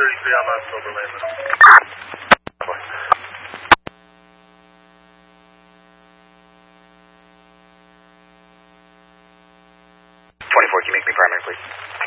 33, I'm on Silver Lane. 24, can you make me primary, please?